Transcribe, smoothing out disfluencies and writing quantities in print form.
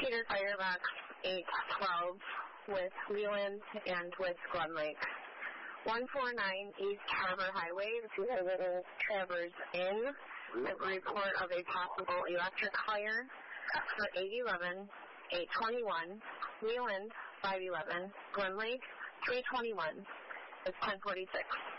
Peter Firebox 812 with Leland and with Glen Lake. 149 East Harbor Highway, this is Travers Inn. The report of a possible electric fire for 811, 821, Leland 511, Glen Lake 321. It's 1046.